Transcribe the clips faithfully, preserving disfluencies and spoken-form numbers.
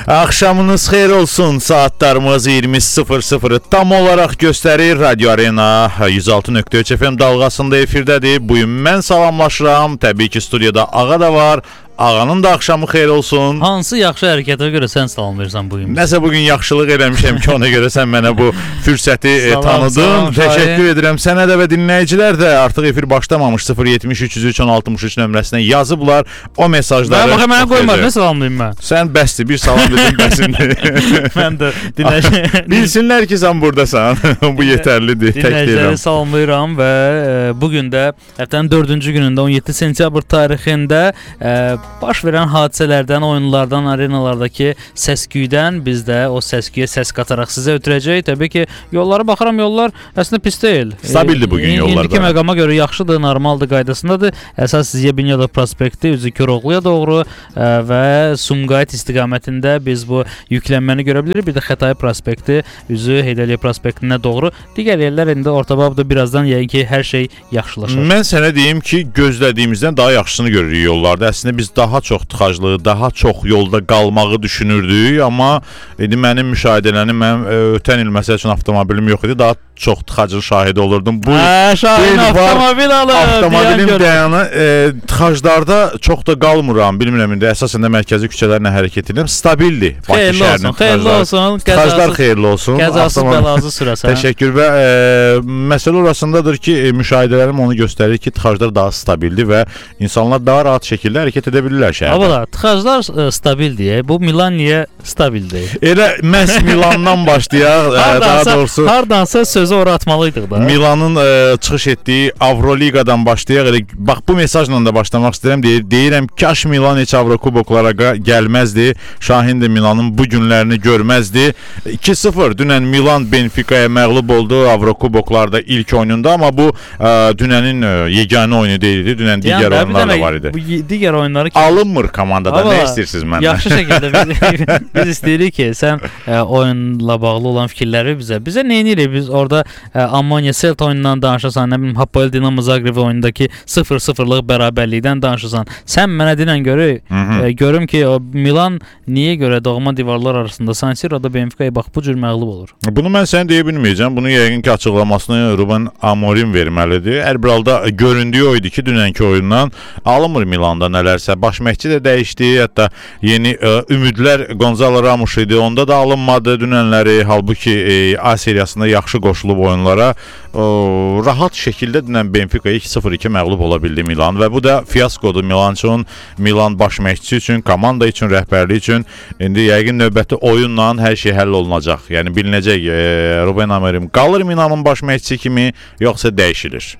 Axşamınız xeyir olsun. Saatlarımız iyirmi sıfır sıfırı tam olaraq göstərir. Radio Arena yüz altı nöqtə üç F M dalğasında efirdədir. Bugün mən salamlaşıram. Təbii ki, studiyada Ağa da var. Ağanın da axşamı xeyir olsun. Hansı yaxşı hərəkətə görə sən salamlayırsan bugün? Nəsə bugün yaxşılıq eləmişəm ki, ona görə sən mənə bu fürsəti salam, tanıdın. Salam, Təşəkkür şahin. edirəm sənə də və dinləyicilər də. Artıq efir başlamamış. sıfır yetmiş üç yüz üç on altmış üç nömrəsinə yazıblar o mesajları. Mən baxım, mənə qoymar, nə salamlayım mən? Sən bəsdir, bir salam dedim, bəsindir. Mən də dinləyicilər bilsinlər ki, sən buradasan. Bu yetərlidir. Tək deyirəm. Dinləyiciləri salamlayıram və e, bugün də həftənin dördüncü günündə on yeddi sentyabr tarixində e, baş verən hadisələrdən, oyunlardan, arenalardakı səs-küydən biz də o səs-küyə səs qataraq sizə ötürəcəyik. Təbii ki, yollara baxıram, yollar əslində pis deyil. Stabildir bugün yollarda. İndiki məqama görə yaxşıdır, normaldır, qaydasındadır. Əsas Yebinyoda prospekti üzü Köroğluya doğru ə, və Sumqayıt istiqamətində biz bu yüklənməni görə bilirik. Bir də Xətai prospekti üzü Heydəliyə prospektinə doğru. Digər yerlər indi ortababda birazdan yəqin ki, hər şey yaxşılaşır. Mən sənə deyim ki, gözlədiyimizdən daha yaxşısını görürük yollarda. Əslində biz daha çox tıxaclığı, daha çox yolda qalmağı düşünürdük, amma indi mənim müşahidələrim, mənim ə, ötən il məsəl üçün avtomobilim yox idi, daha çox tıxacın şahidi olurdum. Bu hə, şahin avtomobil alır. Avtomobilim dayanı e, tıxaclarda çox da qalmıram. Bilmirəm indi əsasən də mərkəzi küçələrlə hərəkət edirəm. Stabildir. Xeyirli olsun, xeyirli olsun. Tıxaclar xeyirli olsun. Qəzasız bəlazı sürəsən. Təşəkkür və e, məsələ orasındadır ki, e, müşahidələrim onu göstərir ki, tıxaclar daha stabildir və insanlar daha rahat şəkildə hərəkət edə bilirlər şəhərdə. Abala, tıxaclar e, stabildir. Bu Milan niyə stabildir? Elə məhz Milandan başlayaq, e, daha doğrusu hardansa sözü ora atmalıydıq da. Milanın e, çıxış etdiyi Avroliqadan başlayaq. Elə bax bu mesajla da başlamaq istəyirəm. Deyir, deyirəm, kaş Milan heç Avrokuboklara gəlməzdi. Şahin də Milanın bu günlərini görməzdi. iki sıfır dünən Milan Benfica'ya məğlub oldu Avrokuboklarda ilk oyununda, amma bu e, dünənin e, yeganə oyunu deyildi. Dünən digər yəni, oyunlar da var idi. Bu digər oyunları ki, alınmır komandada. Ama nə istəyirsiniz məndən? Yaxşı şəkildə biz, biz istəyirik ki, sən e, oyunla bağlı olan fikirləri bizə. Bizə nə edirik? Biz orada e, Ammonia Celta oyunundan danışırsan, nə bilim Hapoel Dinamo Zagreb oyunundakı sıfır sıfırlıq bərabərlikdən danışırsan. Sən mənə dinən görü, e, görüm ki, o Milan niyə görə doğma divarlar arasında San Siro'da Benfica'ya bax bu cür məğlub olur. Bunu mən sənə deyə bilməyəcəm. Bunu yəqin ki, açıqlamasını Ruben Amorim verməlidir. Hər bir halda göründüyü o idi ki, dünənki oyundan alınmır Milanda nələrsə. Baş məşqçi də dəyişdi. Hətta yeni ə, ümidlər Gonzalo Ramos idi. Onda da alınmadı dünənləri. Halbuki e, A seriyasında yaxşı qoşulub oyunlara. O, rahat şəkildə dünən Benfica'ya iki sıfır iki məğlub ola bildi Milan və bu da fiaskodur Milan üçün, Milan baş məşqçi üçün, komanda üçün, rəhbərlik üçün. İndi yəqin növbəti oyunla hər şey həll olunacaq. Yəni bilinəcək e, Ruben Amorim qalır Milanın baş məşqçisi kimi, yoxsa dəyişilir.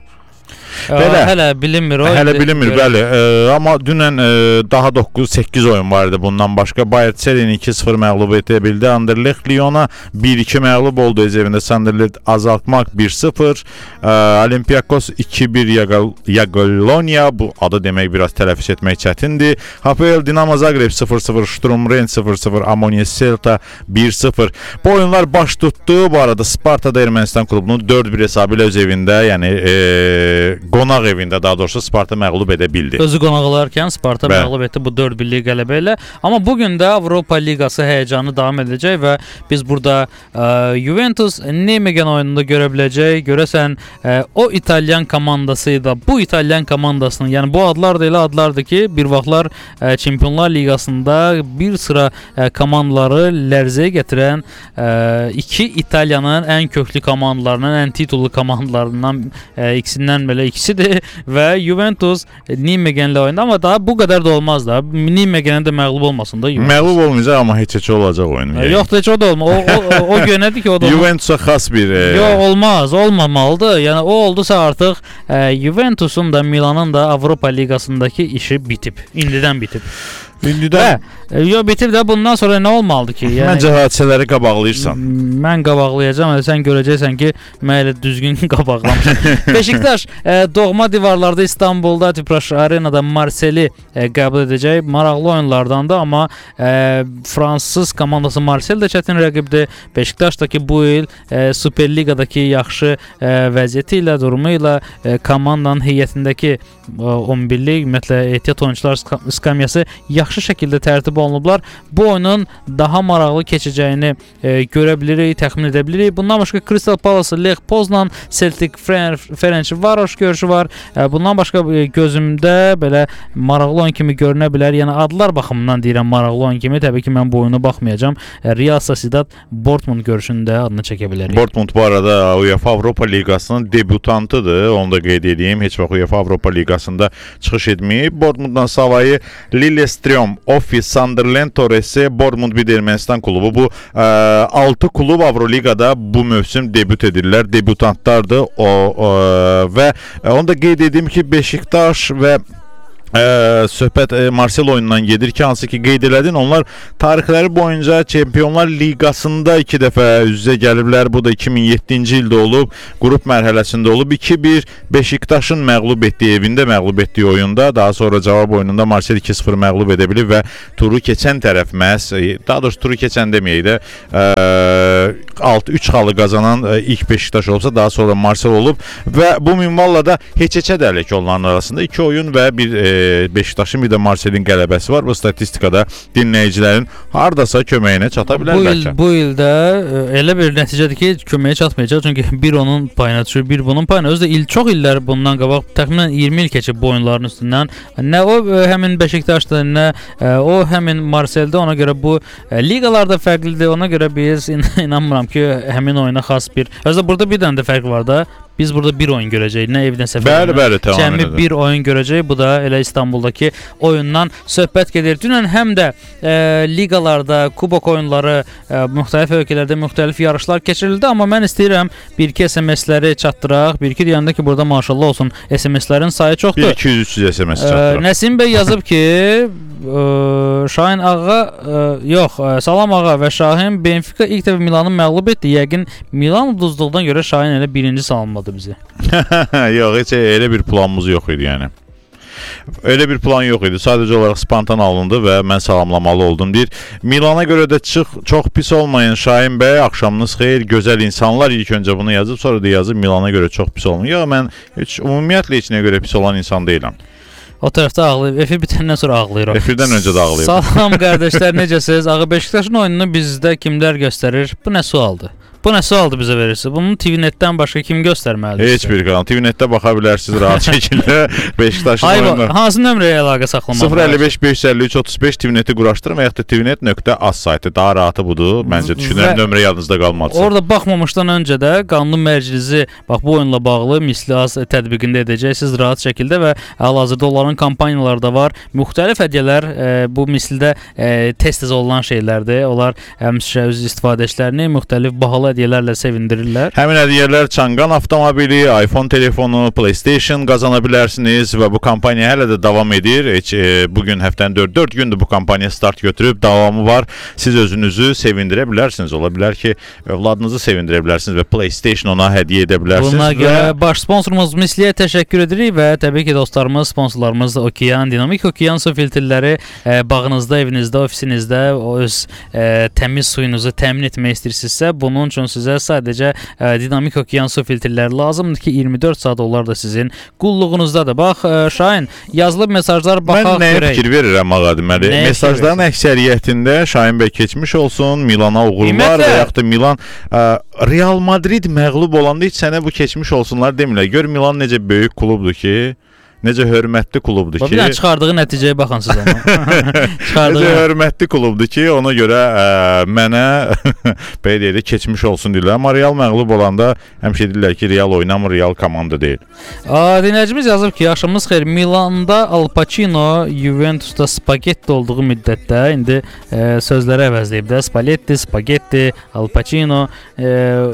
Belə, hələ bilinmir o. Hələ bilinmir, bəli. E, amma dünən e, daha doqquz səkkiz oyun var idi bundan başqa. Bayern Çelini iki sıfır məğlub edə bildi. Anderlecht Lyon'a bir iki məğlub oldu öz evində. Anderlecht azaltmaq bir sıfır. E, Olympiakos iki bir Jagiellonia. Bu adı demək biraz tələffüz etmək çətindir. Hapoel Dinamo Zagreb sıfır sıfır, Sturm Rennes sıfır sıfır, Ammonia Celta bir sıfır. Bu oyunlar baş tutdu. Bu arada Sparta da Ermənistan klubunu dörd bir hesabı ilə öz evində, yəni e, qonaq evində daha doğrusu Sparta məğlub edə bildi. Özü qonaq olarkən Sparta Bə. məğlub etdi bu dörd birlik qələbə ilə. Amma bugün də Avropa Liqası həyəcanı davam edəcək və biz burada ə, Juventus Nijmegen oyununda görə biləcək. Görəsən ə, o İtalyan komandası ilə bu İtalyan komandasının, yəni bu adlar da elə adlardır ki, bir vaxtlar ə, Çempionlar Liqasında bir sıra ə, komandaları lərzəyə gətirən ə, iki İtaliyanın ən köklü komandalarından, ən titullu komandalarından ə, ikisindən belə ikisidir və Juventus Nijmegenlə oynadı, amma daha bu qədər də olmaz da. Nijmegenə də məğlub olmasın da Juventus. Məğlub olmayacaq, amma heç heç olacaq oyun. Yəni. Yox, heç o da olmaz. O, o, o, o gönədir ki, o da olmaz. Juventus'a xas bir... E... Yox, olmaz, olmamalıdır. Yəni o oldusa artıq e, Juventus'un da Milan'ın da Avropa Liqasındakı işi bitib. İndidən bitib. İndidən? Hə, yo bitib də bundan sonra nə olmalıdır ki? Yəni, məncə hadisələri qabaqlayırsan. Mən qabaqlayacağam, sən görəcəksən ki, mən elə düzgün qabaqlamışam. Beşiktaş e, doğma divarlarda İstanbulda Tüpraş Arenada Marseille e, qəbul edəcək. Maraqlı oyunlardandır, amma e, fransız komandası Marseille də çətin rəqibdir. Beşiktaş da ki bu il e, Super Liqadakı yaxşı e, vəziyyəti ilə, durumu ilə e, komandanın heyətindəki e, on birlik ümumiyyətlə ehtiyat oyunçular skamyası yaxşı yaxşı şəkildə tərtib olunublar. Bu oyunun daha maraqlı keçəcəyini e, görə bilirik, təxmin edə bilirik. Bundan başqa Crystal Palace, Lech Poznan, Celtic Ferencvaros görüşü var. E, bundan başqa e, gözümdə belə maraqlı oyun kimi görünə bilər. Yəni adlar baxımından deyirəm maraqlı oyun kimi. Təbii ki, mən bu oyuna baxmayacağam. E, Real Sociedad Dortmund görüşünü də adını çəkə bilərik. Dortmund bu arada UEFA Avropa Liqasının debutantıdır. Onu da qeyd edeyim. Heç vaxt UEFA Avropa Liqasında çıxış etməyib. Dortmunddan savayı Lillestrøm, Office, Sunderland, Torresi, Dortmund bir Ermənistan klubu. Bu altı klub Avroliqada bu mövsüm debüt edirlər. Debutantlardır. O, o və onu da qeyd edeyim ki, Beşiktaş və Ee, söhbət e, Marsel oyunundan gedir ki, hansı ki qeyd elədin, onlar tarixləri boyunca Çempionlar Liqasında iki dəfə üz-üzə gəliblər. Bu da iki min yeddinci ildə olub, qrup mərhələsində olub. iki bir Beşiktaşın məğlub etdiyi, evində məğlub etdiyi oyunda, daha sonra cavab oyununda Marsel iki sıfır məğlub edə bilib və turu keçən tərəf məhz, daha doğrusu turu keçən deməyək də, altı üç xalı qazanan e, ilk Beşiktaş olsa, daha sonra Marsel olub və bu minvalla da heç-heçə dəlik onların arasında iki oyun və bir e, Beşiktaşın bir də Marselin qələbəsi var. Bu statistikada dinləyicilərin hardasa köməyinə çata bilər bu bəlkə. Il, bu ildə elə bir nəticədir ki, köməyə çatmayacaq. Çünki bir onun payına düşür, bir bunun payına. Özü də il çox illər bundan qabaq təxminən iyirmi il keçib bu oyunların üstündən. Nə o həmin Beşiktaşda, nə o həmin Marseldə. Ona görə bu liqalarda fərqlidir. Ona görə biz in inanmıram ki, həmin oyuna xas bir. Özü də burada bir dənə də fərq var da. Biz burada bir oyun görəcəyik. Nə evdən səfər. Bəli, bəli, tamam. Cəmi bir oyun görəcəyik. Bu da elə İstanbuldakı oyundan söhbət gedir. Dünən həm də e, liqalarda, kubok oyunları, e, müxtəlif ölkələrdə müxtəlif yarışlar keçirildi. Amma mən istəyirəm bir-iki S M S-ləri çatdıraq. Bir-iki deyəndə ki, burada maşallah olsun, S M S-lərin sayı çoxdur. bir iki yüz üç yüz S M S çatdıraq. E, Nəsim bəy yazıb ki, e, Şahin ağa, e, yox, e, Salam ağa və Şahin Benfica ilk dəfə Milanı məğlub etdi. Yəqin Milan uduzluqdan görə Şahin elə birinci salınmadı bizi. Yox, heç elə bir planımız yox idi yəni. Öyle bir plan yox idi. Sadəcə olaraq spontan alındı və mən salamlamalı oldum. Deyir, Milana görə də çıx, çox pis olmayın Şahin bəy, axşamınız xeyir, gözəl insanlar. İlk öncə bunu yazıb, sonra da yazıb Milana görə çox pis olmayın. Yox, mən heç ümumiyyətlə içinə görə pis olan insan deyiləm. O tərəfdə ağlayıb, efir bitəndən sonra ağlayır. Efirdən öncə də ağlayıb. Salam qardaşlar, necəsiniz? Ağı Beşiktaşın oyununu bizdə kimlər göstərir? Bu nə sualdır? Bu nə sualdır bizə verirsiniz? Bunu T V Netdən başqa kim göstərməlidir? Heç bir kanal. T V Netdə baxa bilərsiniz rahat şəkildə Beşiktaşın oyununu. Hansı nömrəyə əlaqə saxlamaq? sıfır əlli beş beş yüz əlli üç otuz beş T V Neti quraşdırın və yaxud da tvnet nöqtə az saytı. Daha rahatı budur. Məncə düşünürəm nömrə yadınızda qalmadı. Orada baxmamışdan öncə də qanun mərcinizi bax bu oyunla bağlı misli az tətbiqində edəcəksiniz rahat şəkildə və hal-hazırda onların kampaniyaları da var. Müxtəlif hədiyyələr e, bu mislidə e, tez-tez olunan şeylərdir. Onlar həmişə öz istifadəçilərini müxtəlif bahalı hədiyyələrlə sevindirirlər. Həmin hədiyyələr Çanqan avtomobili, iPhone telefonu, PlayStation qazana bilərsiniz və bu kampaniya hələ də davam edir. Heç e, bugün həftənin dörd gündür bu kampaniya start götürüb, davamı var. Siz özünüzü sevindirə bilərsiniz. Ola bilər ki, övladınızı sevindirə bilərsiniz və PlayStation ona hədiyyə edə bilərsiniz. Buna görə və... baş sponsorumuz Misliyə təşəkkür edirik və təbii ki, dostlarımız, sponsorlarımız Okean, Dinamik Okean su filtrləri e, bağınızda, evinizdə, ofisinizdə o öz e, təmiz suyunuzu təmin etmək istəyirsinizsə, bunun üçün sizə sadəcə e, Dinamik Okean su filtrləri lazımdır ki, iyirmi dörd saat onlar da sizin qulluğunuzdadır. Bax, e, Şahin, yazılıb mesajlar baxaq görək. Mən nəyə fikir verirəm ağa deməli? Mesajların əksəriyyətində Şahin bəy keçmiş olsun, Milana uğurlar və yaxud da Milan e, Real Madrid məğlub olanda heç sənə bu keçmiş olsunlar demirlər. Gör Milan necə böyük klubdur ki, necə hörmətli klubdur ki. Bir dənə çıxardığı nəticəyə baxın siz amma. Necə hörmətli klubdur ki, ona görə ə, mənə belə deyək, keçmiş olsun deyirlər. Amma Real məğlub olanda həmişə deyirlər ki, Real oynamır, Real komanda deyil. Aa, dinləyicimiz yazıb ki, axşamınız xeyir. Milanda Al Pacino, Juventusda spagetti olduğu müddətdə indi e, sözləri əvəzləyib də. Spalletti, spagetti, Al Pacino e,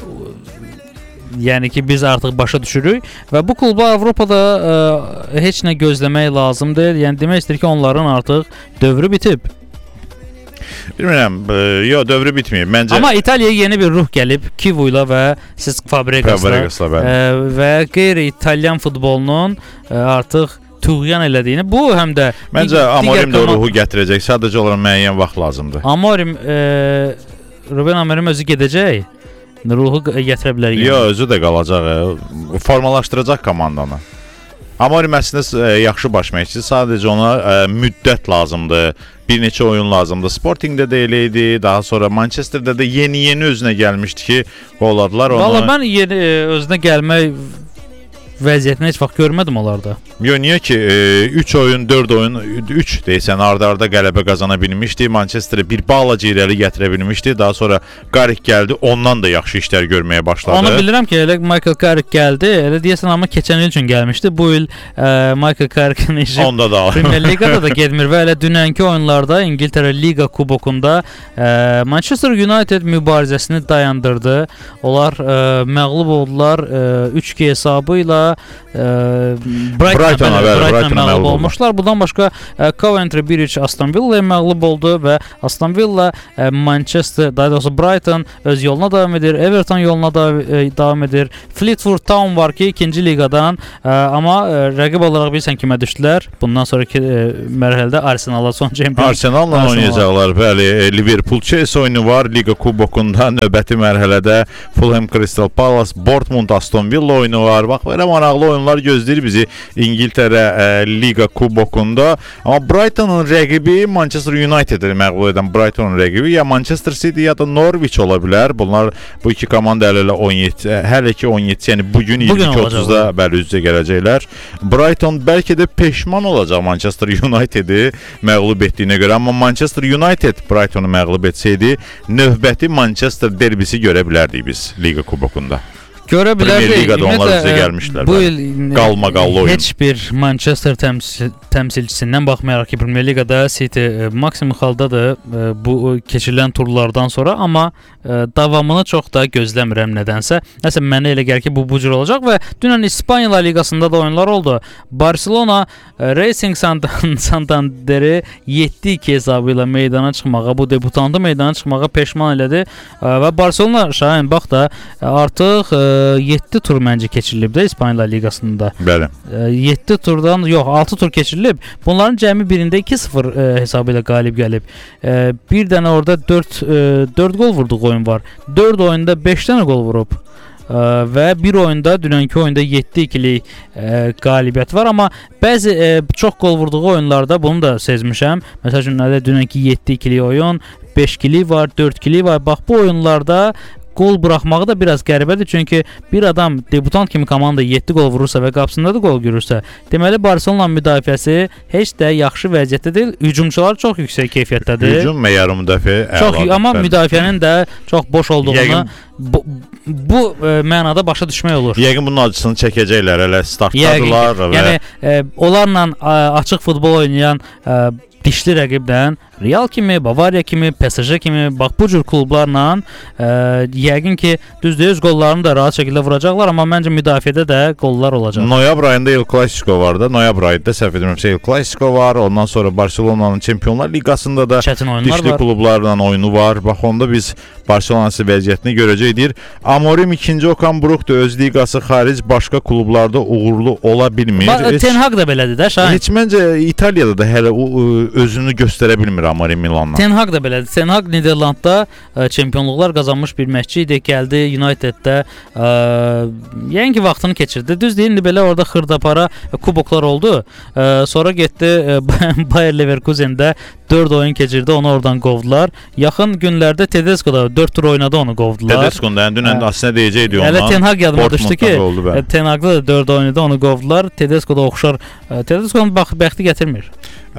yəni ki, biz artıq başa düşürük və bu klublar Avropada ə, heç nə gözləmək lazımdır. Yəni demək istəyir ki, onların artıq dövrü bitib. Bilmirəm, yox, dövrü bitməyib. Məncə Amma İtaliyaya yeni bir ruh gəlib Kivu ilə və siz Fabregasla və qeyri-İtalyan futbolunun ə, artıq tuğyan elədiyini, bu həm də məncə Amorim də ruhu gətirəcək. Sadəcə olaraq müəyyən vaxt lazımdır. Amorim e, Ruben Amorim özü gedəcək. Ruhu gətirə bilər. Yəni. Yox, özü də qalacaq. Formalaşdıracaq komandanı. Yox, özü də qalacaq. Məncə Amorim də ruhu gətirəcək. Sadəcə olaraq müəyyən vaxt lazımdır. Amorim özü gedəcək. Ruhu gətirə bilər. Yox, özü də qalacaq. Formalaşdıracaq komandanı. Amorim əslində e, yaxşı baş məşqçi, sadəcə ona e, müddət lazımdır. Bir neçə oyun lazımdır. Sportingdə də elə idi. Daha sonra Manchesterdə də yeni-yeni özünə gəlmişdi ki, qoladılar onu. Valla mən yeni özünə gəlmək vəziyyətini heç vaxt görmədim onlarda. Yox, niyə ki üç oyun, dörd oyun, üç deyəsən arda-arda qələbə qazana bilmişdi. Manchesterə bir balaca irəli gətirə bilmişdi. Daha sonra Carrick gəldi, ondan da yaxşı işlər görməyə başladı. Onu bilirəm ki, elə Michael Carrick gəldi. Elə deyəsən amma keçən il üçün gəlmişdi. Bu il ə, Michael Carrick'in işi onda da Premier Liqada da getmir və elə dünənki oyunlarda İngiltərə Liqa kubokunda ə, Manchester United mübarizəsini dayandırdı. Onlar ə, məğlub oldular üç iki hesabı ilə Brighton'a Brighton məğlub olmuşlar. Bundan başqa Coventry bir üç Aston Villa'ya məğlub oldu və Aston Villa Manchester, daha doğrusu Brighton öz yoluna davam edir. Everton yoluna da davam edir. Fleetwood Town var ki, ikinci liqadan, amma rəqib olaraq bilirsən kimə düşdülər? Bundan sonraki mərhələdə Arsenal'a son çempion. Arsenal'la oynayacaqlar. Bəli, Liverpool Chelsea oyunu var Liga kubokunda. Növbəti mərhələdə Fulham Crystal Palace, Bournemouth Aston Villa oyunu var. Bax, belə maraqlı oyunlar gözləyir bizi İngiltərə ə, Liga kubokunda. Amma Brighton'un rəqibi Manchester United'i məğlub edən Brighton'un rəqibi ya Manchester City ya da Norwich ola bilər. Bunlar bu iki komanda hələ on yeddi, hələ ki on yeddi, yəni bugün iyirmi iki otuzda bəli üz-üzə gələcəklər. Brighton bəlkə də peşman olacaq Manchester United'i məğlub etdiyinə görə, amma Manchester United Brighton'u məğlub etsəydi, növbəti Manchester derbisi görə bilərdik biz Liga kubokunda. Görə bilərdik. Premier Liqada onlar bizə gəlmişlər. Bu il qalma-qallı oyun. Heç bir Manchester təmsil, təmsilçisindən baxmayaraq ki, Premier Liqada City e, maksimum haldadır e, bu keçirilən turlardan sonra, amma e, davamını çox da gözləmirəm nədənsə. Nəsə mənə elə gəlir ki, bu bu cür olacaq və dünən İspaniya La Liqasında da oyunlar oldu. Barcelona e, Racing Santander'i yeddi iki hesabı ilə meydana çıxmağa, bu debutantı meydana çıxmağa peşman elədi e, və Barcelona Şahin bax da e, artıq e, yeddi tur məncə keçirilib də İspaniya La Liqasında. Bəli. yeddi turdan, yox, altı tur keçirilib. Bunların cəmi birində iki sıfır e, hesabı ilə qalib gəlib. E, bir dənə orada dörd e, dörd gol vurduğu oyun var. dörd oyunda beş dənə gol vurub. E, və bir oyunda, dünənki oyunda yeddi ikilik e, qalibiyyət var, amma bəzi e, çox gol vurduğu oyunlarda bunu da sezmişəm. Məsəl üçün dünənki yeddi ikilik oyun, beş ikilik var, dörd ikilik var. Bax, bu oyunlarda gol buraxmağı da biraz qəribədir, çünki bir adam debutant kimi komanda yeddi gol vurursa və qapısında da gol görürsə, deməli Barcelona müdafiəsi heç də yaxşı vəziyyətdə deyil. Hücumçular çox yüksək keyfiyyətdədir. Hücum və yarım müdafiə çox, amma bəli, müdafiənin də çox boş olduğunu yəqin, bu, bu e, mənada başa düşmək olur. Yəqin bunun acısını çəkəcəklər, hələ startdadılar və yəni e, onlarla a, açıq futbol oynayan e, dişli rəqibdən Real kimi, Bavariya kimi, P S G kimi, bax bu cür klublarla e, yəqin ki, düzdür, öz qollarını da rahat şəkildə vuracaqlar, amma məncə müdafiədə də qollar olacaq. Noyabr ayında El Clasico var da, Noyabr ayında səhv etmirəmsə El Clasico var, ondan sonra Barcelona'nın Çempionlar Liqasında da dişli var, klublarla oyunu var. Bax onda biz Barcelona'sı vəziyyətini görəcəkdir. Amorim ikinci Okan Buruk da öz liqası xaric başqa klublarda uğurlu ola bilmir. Ba Ten Hag da belədir də, Şahin. Heç məncə İtaliyada da hələ o, özünü göstərə bilmir Amorim Milanla. Ten Hag da belədir. Ten Hag Niderlandda ə, çempionluqlar qazanmış bir məşqçi idi, gəldi Uniteddə, ə, yəni ki vaxtını keçirdi. Düz deyil, indi belə orada xırdapara kuboklar oldu. Ə, sonra getdi ə, Bayer Leverkusen'də dörd oyun keçirdi, onu oradan qovdular. Yaxın günlərdə Tedesco'da dörd tur oynadı, onu qovdular. Tedesco'da yəni dünən də aslında deyəcəkdi ona. Hələ Ten Hag yadıma düşdü ki, Ten Hag'da da dörd oynadı, onu qovdular. Tedesco'da oxşar. Tedesco'nun bəxti gətirmir.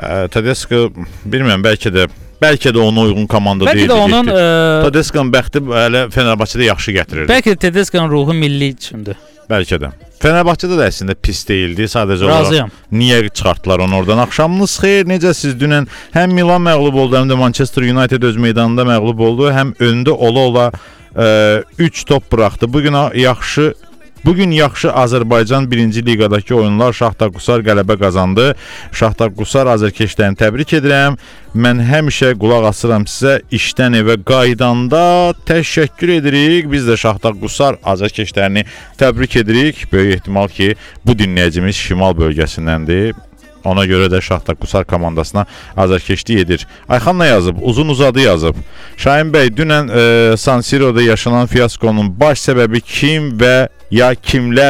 Tedesco bilmirəm, bəlkə də bəlkə də ona uyğun komanda deyildi. Bəlkə də onun ə... Tedesco'nun bəxti hələ Fenerbahçedə yaxşı gətirirdi. Bəlkə də Tedesco'nun ruhu milli üçündür. Bəlkə də. Fenerbahçedə də əslində pis deyildi, sadəcə Razıyam. olaraq niyə çıxartdılar onu oradan? Axşamınız xeyir, necəsiz? Dünən həm Milan məğlub oldu, həm də Manchester United öz meydanında məğlub oldu, həm öndə ola-ola üç top buraxdı. Bugün yaxşı Bugün yaxşı Azərbaycan birinci liqadakı oyunlar Şahtar Qusar qələbə qazandı. Şahtar Qusar azərkeşlərini təbrik edirəm. Mən həmişə qulaq asıram sizə. İşdən evə qaydanda təşəkkür edirik. Biz də Şahtar Qusar azərkeşlərini təbrik edirik. Böyük ehtimal ki, bu dinləyicimiz şimal bölgəsindəndir. Ona görə də Şahtar Qusar komandasına azərkeşlik edir. Ayxan nə yazıb? Uzun uzadı yazıb. Şahin bəy, dünən e, San Siro'da yaşanan fiaskonun baş səbəbi kim və ya kimlər